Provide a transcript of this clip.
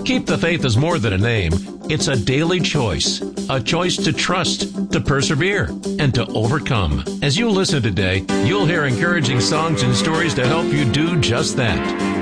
Keep the Faith is more than a name. It's a daily choice. A choice to trust, to persevere, and to overcome. As you listen today, you'll hear encouraging songs and stories to help you do just that.